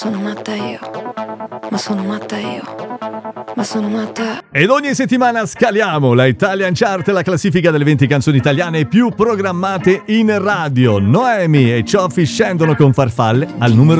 Sono matta io, ma sono matta io, ma sono matta. Ed ogni settimana scaliamo la Italian Chart, la classifica delle 20 canzoni italiane più programmate in radio. Noemi e Cioffi scendono con Farfalle al numero